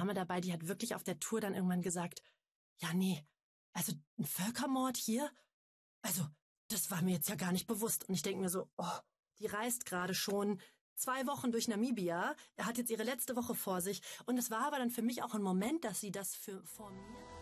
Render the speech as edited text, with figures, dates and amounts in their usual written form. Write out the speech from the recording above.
Dame dabei, die hat wirklich auf der Tour dann irgendwann gesagt, ja, nee, also ein Völkermord hier? Also, das war mir jetzt ja gar nicht bewusst. Und ich denke mir so, oh, die reist gerade schon 2 Wochen durch Namibia. Er hat jetzt ihre letzte Woche vor sich. Und es war aber dann für mich auch ein Moment, dass sie das vor mir...